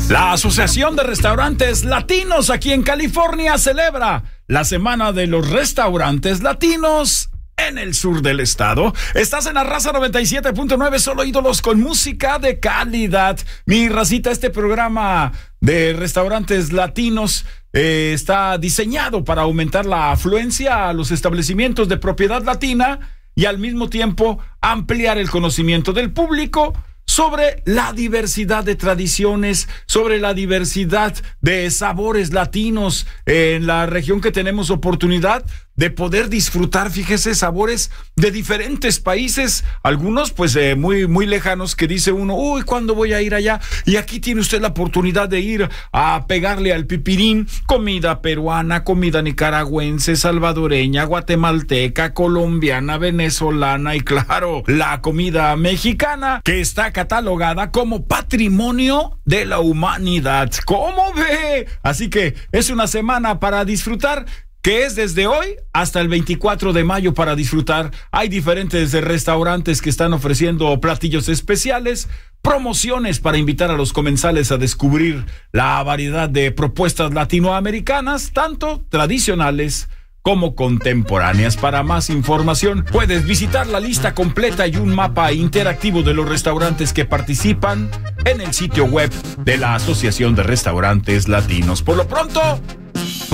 La Asociación de Restaurantes Latinos aquí en California celebra la Semana de los Restaurantes Latinos en el sur del estado. Estás en la Raza 97.9, solo ídolos con música de calidad. Mi racita, este programa de restaurantes latinos está diseñado para aumentar la afluencia a los establecimientos de propiedad latina y al mismo tiempo ampliar el conocimiento del público sobre la diversidad de tradiciones, sobre la diversidad de sabores latinos en la región, que tenemos oportunidad de poder disfrutar, fíjese, sabores de diferentes países, algunos pues muy lejanos, que dice uno, uy, ¿cuándo voy a ir allá? Y aquí tiene usted la oportunidad de ir a pegarle al pipirín, comida peruana, comida nicaragüense, salvadoreña, guatemalteca, colombiana, venezolana y claro, la comida mexicana, que está catalogada como Patrimonio de la Humanidad. ¿Cómo ve? Así que es una semana para disfrutar, que es desde hoy hasta el 24 de mayo para disfrutar. Hay diferentes restaurantes que están ofreciendo platillos especiales, promociones para invitar a los comensales a descubrir la variedad de propuestas latinoamericanas, tanto tradicionales como contemporáneas. Para más información, puedes visitar la lista completa y un mapa interactivo de los restaurantes que participan en el sitio web de la Asociación de Restaurantes Latinos. Por lo pronto,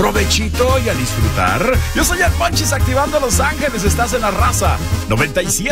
provechito y a disfrutar. Yo soy el Monchis, activando Los Ángeles. Estás en la Raza 97.9.